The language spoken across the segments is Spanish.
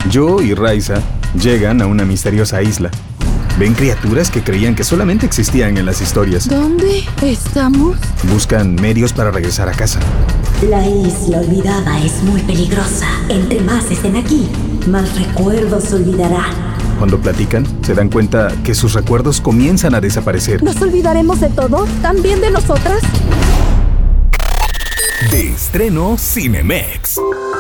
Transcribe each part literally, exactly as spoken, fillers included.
Joe y Raisa llegan a una misteriosa isla. Ven criaturas que creían que solamente existían en las historias. ¿Dónde estamos? Buscan medios para regresar a casa. La isla olvidada es muy peligrosa. Entre más estén aquí, más recuerdos olvidarán. Cuando platican, se dan cuenta que sus recuerdos comienzan a desaparecer. ¿Nos olvidaremos de todo? ¿También de nosotras? De estreno Cinemex.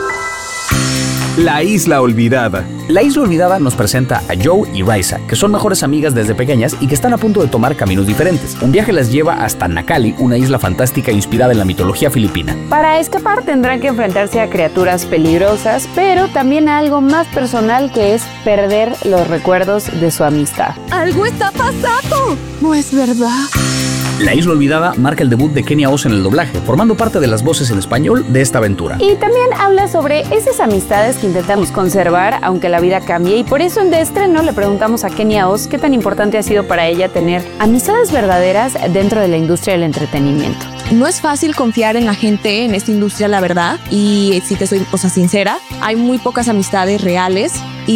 La Isla Olvidada. La Isla Olvidada nos presenta a Joe y Raisa, que son mejores amigas desde pequeñas y que están a punto de tomar caminos diferentes. Un viaje las lleva hasta Nakali, una isla fantástica inspirada en la mitología filipina. Para escapar tendrán que enfrentarse a criaturas peligrosas, pero también a algo más personal, que es perder los recuerdos de su amistad. ¡Algo está pasando! No es verdad. La Isla Olvidada marca el debut de Kenia Oz en el doblaje, formando parte de las voces en español de esta aventura. Y también habla sobre esas amistades que intentamos conservar, aunque la vida cambie, y por eso en De Estreno le preguntamos a Kenia Oz qué tan importante ha sido para ella tener amistades verdaderas dentro de la industria del entretenimiento. No es fácil confiar en la gente en esta industria, la verdad, y si te soy, o sea, sincera, hay muy pocas amistades reales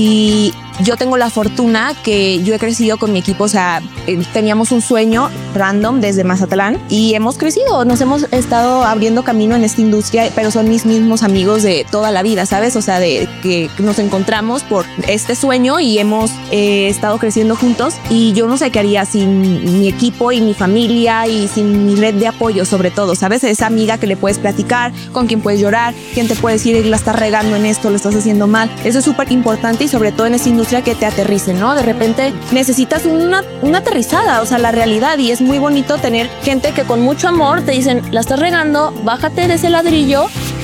y yo tengo la fortuna que yo he crecido con mi equipo, o sea, teníamos un sueño random desde Mazatlán y hemos crecido, nos hemos estado abriendo camino en esta industria, pero son mis mismos amigos de toda la vida, ¿sabes? O sea, de que nos encontramos por este sueño y hemos eh, estado creciendo juntos, y yo no sé qué haría sin mi equipo y mi familia y sin mi red de apoyo, sobre todo, ¿sabes? Esa amiga que le puedes platicar, con quien puedes llorar, quien te puede decir, la estás regando en esto, lo estás haciendo mal. Eso es súper importante, y sobre todo en esta industria que te aterricen, ¿no? De repente necesitas una, una aterrizada, o sea, la realidad, y es muy bonito tener gente que con mucho amor te dicen, la estás regando, bájate de ese ladrillo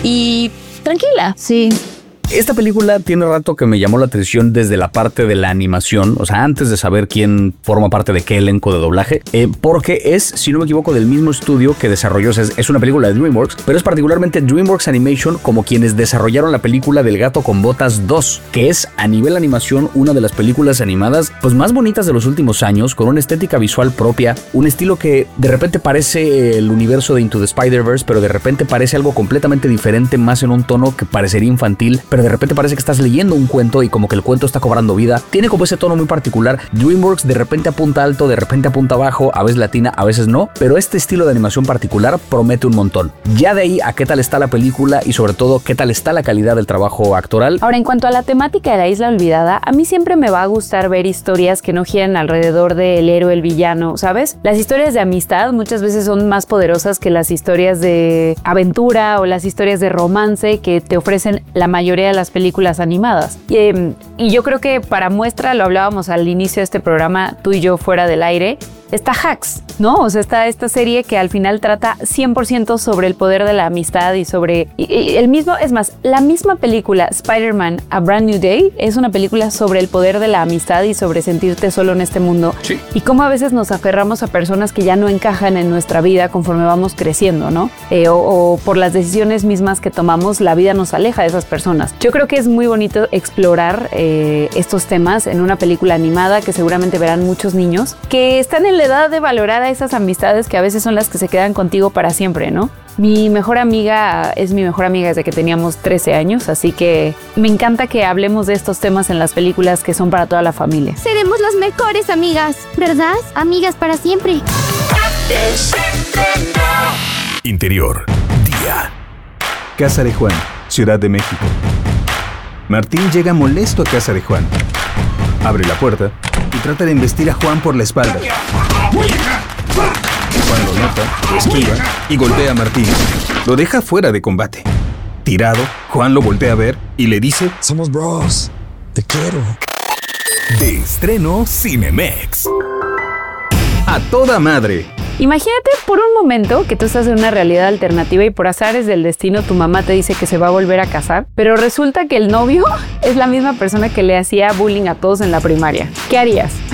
y tranquila. Sí. Esta película tiene rato que me llamó la atención desde la parte de la animación, o sea, antes de saber quién forma parte de qué elenco de doblaje, eh, porque es, si no me equivoco, del mismo estudio que desarrolló, o sea, es una película de DreamWorks, pero es particularmente DreamWorks Animation como quienes desarrollaron la película del Gato con Botas dos, que es a nivel animación una de las películas animadas pues más bonitas de los últimos años, con una estética visual propia, un estilo que de repente parece el universo de Into the Spider-Verse, pero de repente parece algo completamente diferente, más en un tono que parecería infantil, pero de repente parece que estás leyendo un cuento y como que el cuento está cobrando vida. Tiene como ese tono muy particular. DreamWorks de repente apunta alto, de repente apunta bajo, a veces latina, a veces no, pero este estilo de animación particular promete un montón. Ya de ahí a qué tal está la película y sobre todo qué tal está la calidad del trabajo actoral. Ahora, en cuanto a la temática de La Isla Olvidada, a mí siempre me va a gustar ver historias que no giran alrededor del héroe, el villano, ¿sabes? Las historias de amistad muchas veces son más poderosas que las historias de aventura o las historias de romance que te ofrecen la mayoría de las películas animadas. Y, eh, y yo creo que para muestra, lo hablábamos al inicio de este programa, tú y yo fuera del aire, está Hacks, ¿no? O sea, está esta serie que al final trata cien por ciento sobre el poder de la amistad y sobre y, y el mismo, es más, la misma película Spider-Man A Brand New Day es una película sobre el poder de la amistad y sobre sentirte solo en este mundo. Sí. Y cómo a veces nos aferramos a personas que ya no encajan en nuestra vida conforme vamos creciendo, ¿no? Eh, o, o por las decisiones mismas que tomamos, la vida nos aleja de esas personas. Yo creo que es muy bonito explorar eh, estos temas en una película animada que seguramente verán muchos niños que están en la edad de valorar a esas amistades que a veces son las que se quedan contigo para siempre, ¿no? Mi mejor amiga es mi mejor amiga desde que teníamos trece años, así que me encanta que hablemos de estos temas en las películas que son para toda la familia. Seremos las mejores amigas, ¿verdad? Amigas para siempre. Interior, día. Casa de Juan, Ciudad de México. Martín llega molesto a casa de Juan. Abre la puerta y trata de embestir a Juan por la espalda. Juan lo nota, lo esquiva y golpea a Martín. Lo deja fuera de combate. Tirado, Juan lo voltea a ver y le dice: somos bros, te quiero. De estreno Cinemex. A toda madre. Imagínate por un momento que tú estás en una realidad alternativa y por azares del destino tu mamá te dice que se va a volver a casar, pero resulta que el novio es la misma persona que le hacía bullying a todos en la primaria. ¿Qué harías?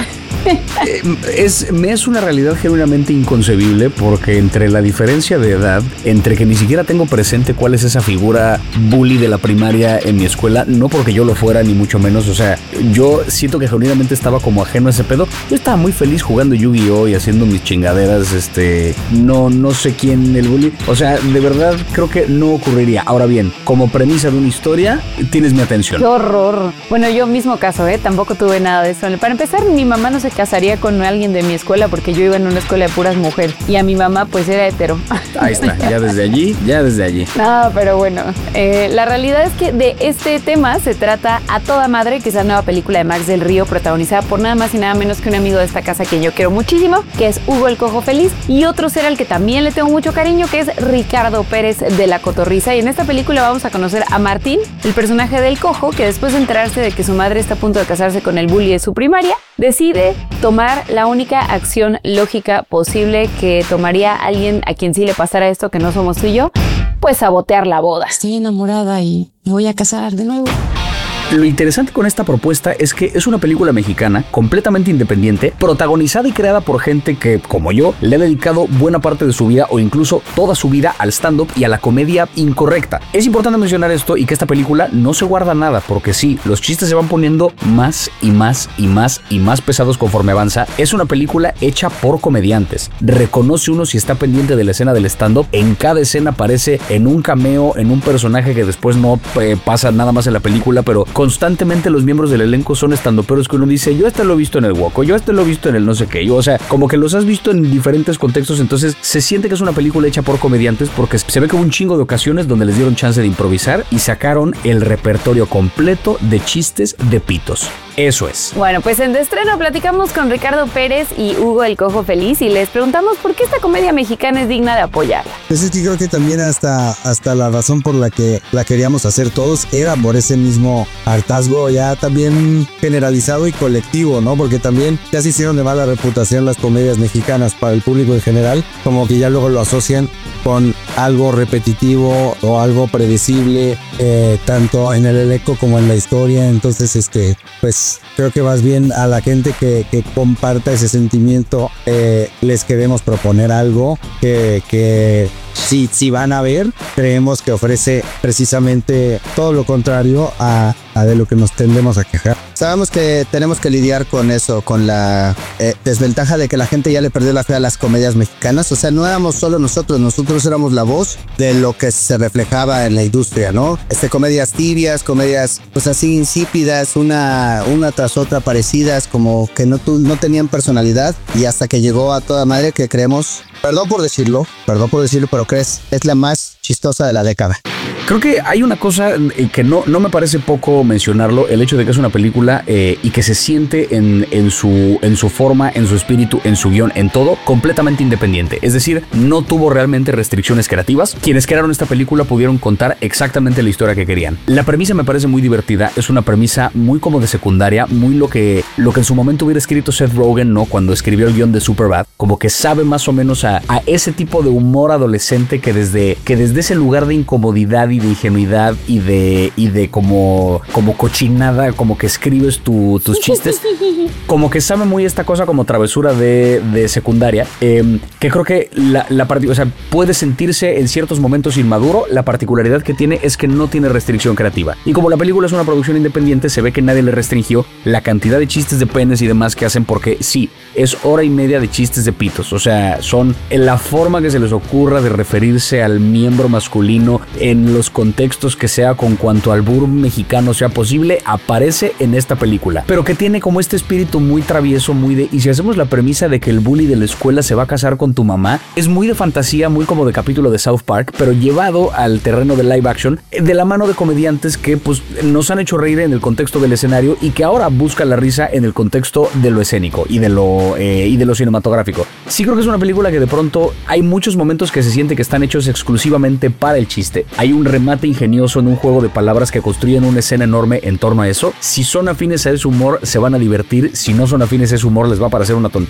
es, me es una realidad genuinamente inconcebible porque entre la diferencia de edad, entre que ni siquiera tengo presente cuál es esa figura bully de la primaria en mi escuela, no porque yo lo fuera ni mucho menos, o sea, yo siento que genuinamente estaba como ajeno a ese pedo. Yo estaba muy feliz jugando Yu-Gi-Oh y haciendo mis chingaderas, este, no, no sé quién el bully, o sea, de verdad creo que no ocurriría. Ahora bien, como premisa de una historia, tienes mi atención. ¡Qué horror! Bueno, yo mismo caso, ¿eh? Tampoco tuve nada de eso. Para empezar, mi mamá no se casaría con alguien de mi escuela porque yo iba en una escuela de puras mujeres y a mi mamá pues era hetero. Ahí está, ya desde allí, ya desde allí. No, pero bueno, eh, la realidad es que de este tema se trata A Toda Madre, que es la nueva película de Max del Río, protagonizada por nada más y nada menos que un amigo de esta casa que yo quiero muchísimo, que es Hugo el Cojo Feliz, y otro ser al que también le tengo mucho cariño, que es Ricardo Pérez de La Cotorrisa. Y en esta película vamos a conocer a Martín, el personaje del cojo, que después de enterarse de que su madre está a punto de casarse con el bully de su primaria, decide tomar la única acción lógica posible que tomaría alguien a quien sí le pasara esto, que no somos tú y yo, pues sabotear la boda. Estoy enamorada y me voy a casar de nuevo. Lo interesante con esta propuesta es que es una película mexicana completamente independiente, protagonizada y creada por gente que, como yo, le ha dedicado buena parte de su vida o incluso toda su vida al stand-up y a la comedia incorrecta. Es importante mencionar esto y que esta película no se guarda nada, porque sí, los chistes se van poniendo más y más y más y más pesados conforme avanza. Es una película hecha por comediantes. Reconoce uno si está pendiente de la escena del stand-up. En cada escena aparece en un cameo, en un personaje que después no eh, pasa nada más en la película, pero constantemente los miembros del elenco son estandoperos que uno dice, yo este lo he visto en el Woco, yo este lo he visto en el no sé qué, yo, o sea, como que los has visto en diferentes contextos, entonces se siente que es una película hecha por comediantes porque se ve que hubo un chingo de ocasiones donde les dieron chance de improvisar y sacaron el repertorio completo de chistes de pitos. Eso es. Bueno, pues en De Estreno platicamos con Ricardo Pérez y Hugo el Cojo Feliz y les preguntamos por qué esta comedia mexicana es digna de apoyarla. Pues es que creo que también hasta, hasta la razón por la que la queríamos hacer todos era por ese mismo hartazgo ya también generalizado y colectivo, ¿no? Porque también ya se hicieron de mala reputación las comedias mexicanas para el público en general, como que ya luego lo asocian con algo repetitivo o algo predecible, eh, tanto en el elenco como en la historia. Entonces, este, pues creo que más bien a la gente que, que comparta ese sentimiento, eh, les queremos proponer algo que, que si, si van a ver, creemos que ofrece precisamente todo lo contrario a, a de lo que nos tendemos a quejar. Sabemos que tenemos que lidiar con eso, con la eh, desventaja de que la gente ya le perdió la fe a las comedias mexicanas. O sea, no éramos solo nosotros, nosotros éramos la voz de lo que se reflejaba en la industria, ¿no? Este, comedias tibias, comedias pues así insípidas, una, una tras otra parecidas, como que no, no tenían personalidad, y hasta que llegó A Toda Madre, que creemos, perdón por decirlo, perdón por decirlo, pero crees, es la más chistosa de la década. Creo que hay una cosa que no, no me parece poco mencionarlo, el hecho de que es una película eh, y que se siente en, en, su, en su forma, en su espíritu, en su guión, en todo, completamente independiente. Es decir, no tuvo realmente restricciones creativas. Quienes crearon esta película pudieron contar exactamente la historia que querían. La premisa me parece muy divertida, es una premisa muy como de secundaria, muy lo que, lo que en su momento hubiera escrito Seth Rogen, ¿no? Cuando escribió el guión de Superbad, como que sabe más o menos a, a ese tipo de humor adolescente que desde, que desde ese lugar de incomodidad y de ingenuidad y de, y de como, como cochinada, como que escribes tu, tus chistes, como que sabe muy esta cosa como travesura de, de secundaria, eh, que creo que la, la part- o sea, puede sentirse en ciertos momentos inmaduro. La particularidad que tiene es que no tiene restricción creativa, y como la película es una producción independiente, se ve que nadie le restringió la cantidad de chistes de penes y demás que hacen, porque sí, es hora y media de chistes de pitos, o sea, son en la forma que se les ocurra de referirse al miembro masculino en los contextos que sea, con cuanto albur mexicano sea posible, aparece en esta película, pero que tiene como este espíritu muy travieso, muy de, y si hacemos la premisa de que el bully de la escuela se va a casar con tu mamá, es muy de fantasía, muy como de capítulo de South Park, pero llevado al terreno de live action, de la mano de comediantes que pues nos han hecho reír en el contexto del escenario y que ahora buscan la risa en el contexto de lo escénico y de lo, eh, y de lo cinematográfico. Sí creo que es una película que de pronto hay muchos momentos que se siente que están hechos exclusivamente para el chiste. Hay un remate ingenioso en un juego de palabras que construyen una escena enorme en torno a eso. Si son afines a ese humor, se van a divertir. Si no son afines a ese humor, les va a parecer una tontería.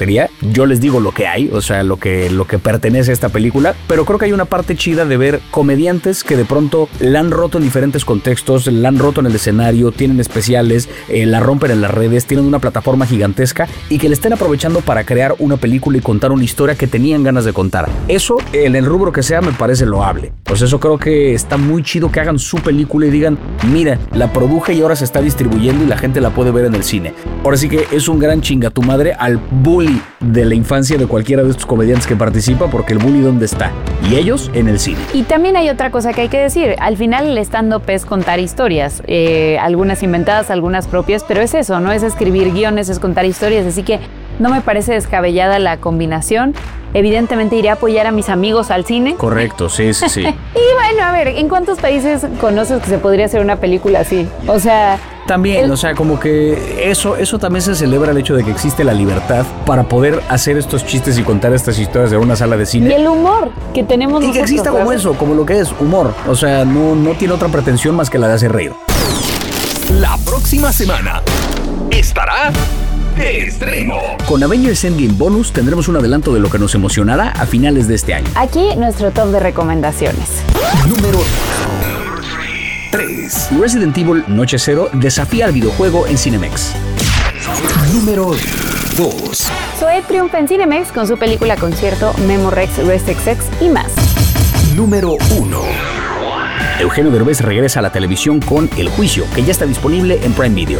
yo les digo lo que hay, o sea, lo que, lo que pertenece a esta película, pero creo que hay una parte chida de ver comediantes que de pronto la han roto en diferentes contextos, la han roto en el escenario, tienen especiales, eh, la rompen en las redes, tienen una plataforma gigantesca y que le estén aprovechando para crear una película y contar una historia que tenían ganas de contar. Eso, en el rubro que sea, me parece loable. Pues eso creo que está muy chido que hagan su película y digan, mira, la produje y ahora se está distribuyendo y la gente la puede ver en el cine. Ahora sí que es un gran chinga tu madre al bully de la infancia de cualquiera de estos comediantes que participa, porque el bully ¿dónde está? Y ellos en el cine. Y también hay otra cosa que hay que decir. Al final el stand-up es contar historias, eh, algunas inventadas, algunas propias, pero es eso, no es escribir guiones, es contar historias, así que no me parece descabellada la combinación. Evidentemente iré a apoyar a mis amigos al cine. Correcto, sí, sí, sí. Y bueno, a ver, ¿en cuántos países conoces que se podría hacer una película así? O sea... También, el... o sea, como que eso, eso también se celebra el hecho de que existe la libertad para poder hacer estos chistes y contar estas historias en una sala de cine. Y el humor que tenemos nosotros. Y que exista como ¿sabes? Eso, como lo que es, humor. O sea, no, no tiene otra pretensión más que la de hacer reír. La próxima semana estará de estreno. Con Avengers Endgame Bonus tendremos un adelanto de lo que nos emocionará a finales de este año. Aquí nuestro top de recomendaciones. Número tres. Resident Evil Noche Cero desafía al videojuego en Cinemex. Número dos. Zoe triunfa en Cinemex con su película concierto Memorex, Restexex y más. Número uno. Eugenio Derbez regresa a la televisión con El Juicio, que ya está disponible en Prime Video.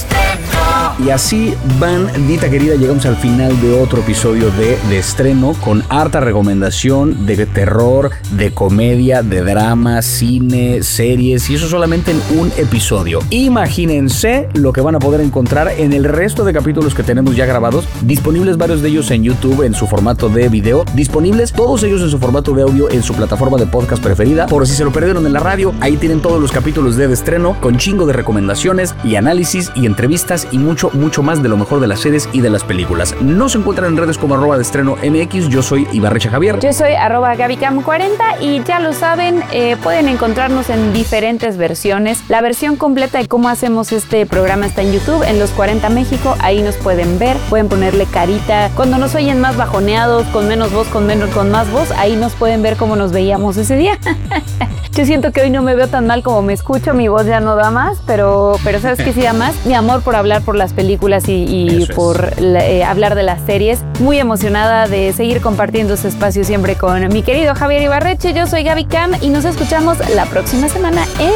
Y así, bandita querida, llegamos al final de otro episodio de, de estreno con harta recomendación de terror, de comedia, de drama, cine, series, y eso solamente en un episodio. Imagínense lo que van a poder encontrar en el resto de capítulos que tenemos ya grabados, disponibles varios de ellos en YouTube en su formato de video, disponibles todos ellos en su formato de audio en su plataforma de podcast preferida. Por si se lo perdieron en la radio, ahí tienen todos los capítulos de, de estreno con chingo de recomendaciones y análisis y entrevistas y mucho mucho más de lo mejor de las series y de las películas. Nos encuentran en redes como arroba de estreno M X. Yo soy Ibarrecha Javier. Yo soy arroba Gabicam cuarenta y ya lo saben, eh, pueden encontrarnos en diferentes versiones. La versión completa de cómo hacemos este programa está en YouTube, en Los cuarenta México. Ahí nos pueden ver, pueden ponerle carita. Cuando nos oyen más bajoneados, con menos voz, con menos, con más voz, ahí nos pueden ver cómo nos veíamos ese día. Yo siento que hoy no me veo tan mal como me escucho, mi voz ya no da más, pero, pero ¿sabes qué sí da más? Mi amor por hablar por las películas y, y por la, eh, hablar de las series. Muy emocionada de seguir compartiendo este espacio siempre con mi querido Javier Ibarreche. Yo soy Gaby Cam y nos escuchamos la próxima semana en...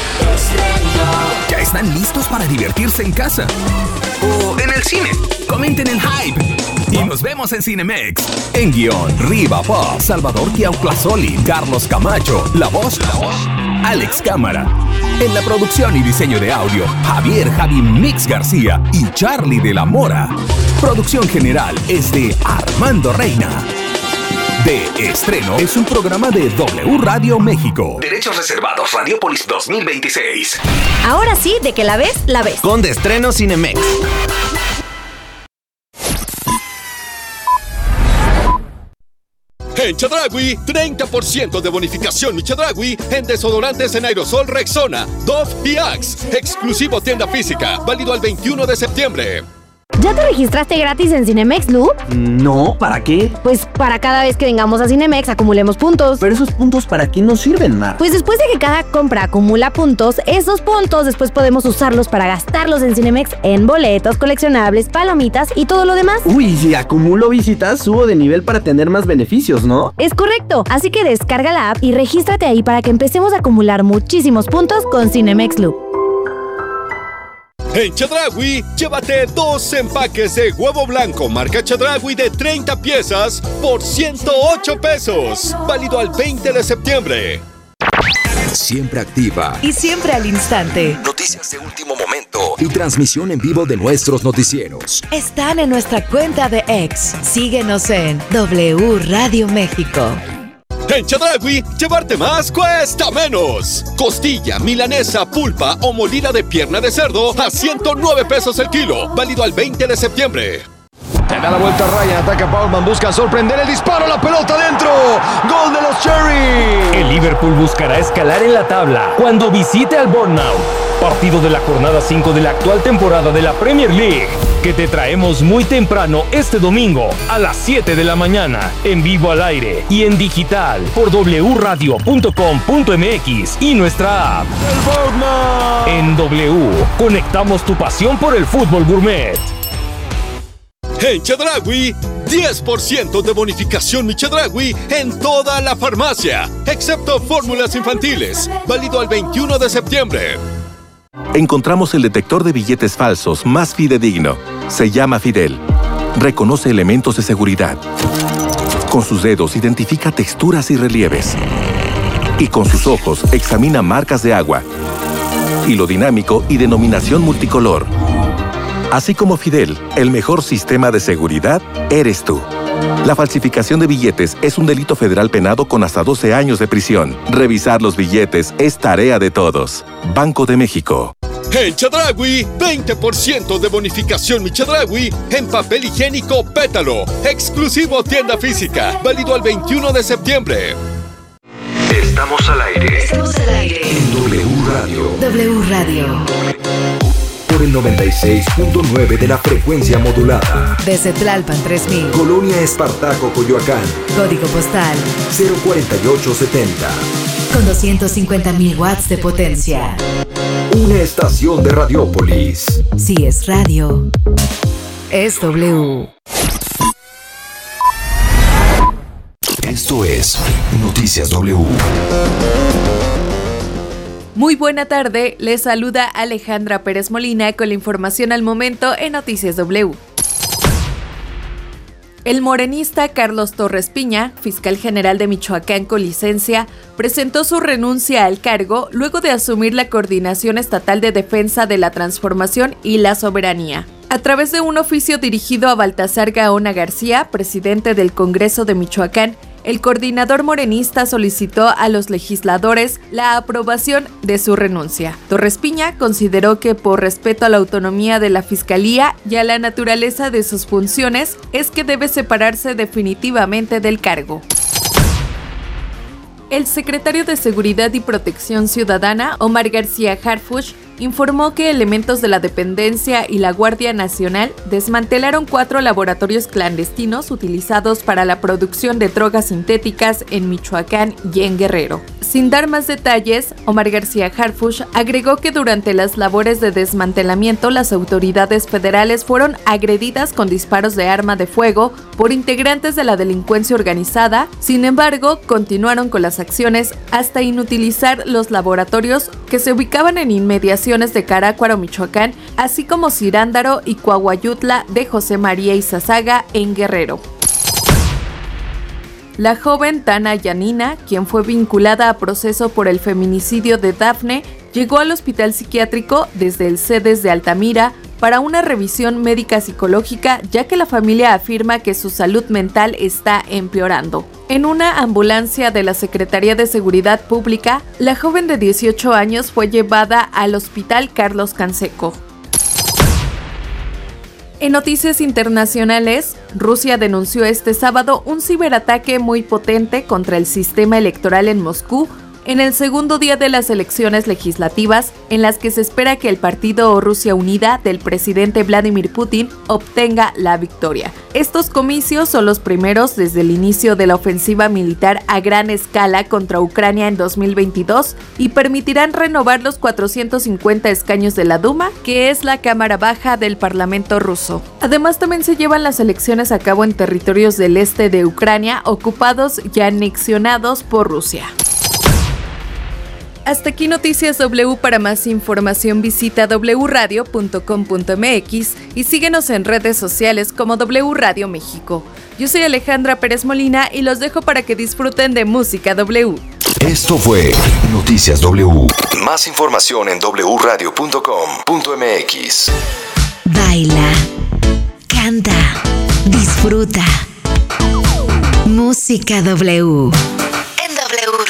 ¿Ya están listos para divertirse en casa? ¿O en el cine? Comenten el hype. Y nos vemos en Cinemex. En guión, Riva Pop, Salvador Tiauclasoli, Carlos Camacho, La Voz, La Voz, Alex Cámara. En la producción y diseño de audio, Javier Javi Mix García y Charlie de la Mora. Producción general es de Armando Reina. De Estreno es un programa de W Radio México. Derechos reservados, Radiopolis dos mil veintiséis. Ahora sí, de que la ves, la ves. Con De Estreno Cinemex. En Chedraui, treinta por ciento de bonificación mi Chedraui en desodorantes en aerosol Rexona, Dove y Axe. Exclusivo tienda física, válido al veintiuno de septiembre. ¿Ya te registraste gratis en Cinemex Loop? No, ¿para qué? Pues para cada vez que vengamos a Cinemex acumulemos puntos. ¿Pero esos puntos para qué nos sirven, Mar? Pues después de que cada compra acumula puntos, esos puntos después podemos usarlos para gastarlos en Cinemex en boletos, coleccionables, palomitas y todo lo demás. Uy, si acumulo visitas, subo de nivel para tener más beneficios, ¿no? Es correcto, así que descarga la app y regístrate ahí para que empecemos a acumular muchísimos puntos con Cinemex Loop. En Chedraui, llévate dos empaques de huevo blanco marca Chedraui de treinta piezas por ciento ocho pesos. Válido al veinte de septiembre. Siempre activa y siempre al instante. Noticias de último momento y transmisión en vivo de nuestros noticieros. Están en nuestra cuenta de X. Síguenos en W Radio México. En Chedraui, llevarte más cuesta menos. Costilla, milanesa, pulpa o molida de pierna de cerdo a ciento nueve pesos el kilo. Válido al veinte de septiembre. Se da la vuelta a Ryan, ataca Paulman, busca sorprender el disparo, la pelota dentro. ¡Gol de los Cherry! El Liverpool buscará escalar en la tabla cuando visite al Bournemouth. partido de la jornada cinco de la actual temporada de la Premier League, que te traemos muy temprano este domingo a las siete de la mañana, en vivo al aire y en digital por doble u radio punto com punto m x y nuestra app. En W, conectamos tu pasión por el fútbol gourmet. En Chedraui, diez por ciento de bonificación Mi Chedraui en toda la farmacia, excepto fórmulas infantiles, válido al veintiuno de septiembre. Encontramos el detector de billetes falsos más fidedigno. Se llama Fidel. Reconoce elementos de seguridad. Con sus dedos identifica texturas y relieves. Y con sus ojos examina marcas de agua, hilo dinámico y denominación multicolor. Así como Fidel, el mejor sistema de seguridad eres tú. La falsificación de billetes es un delito federal penado con hasta doce años de prisión. Revisar los billetes es tarea de todos. Banco de México. En Chedraui, veinte por ciento de bonificación Mi Chedraui en papel higiénico Pétalo, exclusivo tienda física, válido al veintiuno de septiembre. Estamos al aire. Estamos al aire. En W Radio. W Radio. Por el noventa y seis punto nueve de la frecuencia modulada. Desde Tlalpan tres mil. Colonia Espartaco, Coyoacán. Código postal cero cuarenta y ocho setenta. Con doscientos cincuenta mil watts de potencia. Una estación de Radiópolis. Si es radio, es W. Esto es Noticias W. Muy buena tarde, les saluda Alejandra Pérez Molina con la información al momento en Noticias W. El morenista Carlos Torres Piña, fiscal general de Michoacán con licencia, presentó su renuncia al cargo luego de asumir la Coordinación Estatal de Defensa de la Transformación y la Soberanía. A través de un oficio dirigido a Baltasar Gaona García, presidente del Congreso de Michoacán, el coordinador morenista solicitó a los legisladores la aprobación de su renuncia. Torres Piña consideró que por respeto a la autonomía de la Fiscalía y a la naturaleza de sus funciones, es que debe separarse definitivamente del cargo. El secretario de Seguridad y Protección Ciudadana, Omar García Harfuch, informó que elementos de la dependencia y la Guardia Nacional desmantelaron cuatro laboratorios clandestinos utilizados para la producción de drogas sintéticas en Michoacán y en Guerrero. Sin dar más detalles, Omar García Harfuch agregó que durante las labores de desmantelamiento las autoridades federales fueron agredidas con disparos de arma de fuego por integrantes de la delincuencia organizada. Sin embargo, continuaron con las acciones hasta inutilizar los laboratorios que se ubicaban en inmediaciones de Carácuaro, Michoacán, así como Cirándaro y Coahuayutla de José María Izazaga en Guerrero. La joven Tana Yanina, quien fue vinculada a proceso por el feminicidio de Dafne, llegó al hospital psiquiátrico desde el CEDES de Altamira para una revisión médica psicológica, ya que la familia afirma que su salud mental está empeorando. En una ambulancia de la Secretaría de Seguridad Pública, la joven de dieciocho años fue llevada al Hospital Carlos Canseco. En noticias internacionales, Rusia denunció este sábado un ciberataque muy potente contra el sistema electoral en Moscú en el segundo día de las elecciones legislativas, en las que se espera que el partido Rusia Unida del presidente Vladimir Putin obtenga la victoria. Estos comicios son los primeros desde el inicio de la ofensiva militar a gran escala contra Ucrania en dos mil veintidós y permitirán renovar los cuatrocientos cincuenta escaños de la Duma, que es la Cámara Baja del Parlamento ruso. Además, también se llevan las elecciones a cabo en territorios del este de Ucrania ocupados y anexionados por Rusia. Hasta aquí Noticias W. Para más información visita doble u radio punto com punto m x y síguenos en redes sociales como W Radio México. Yo soy Alejandra Pérez Molina y los dejo para que disfruten de Música W. Esto fue Noticias W. Más información en doble u radio punto com punto m x. Baila, canta, disfruta. Música W.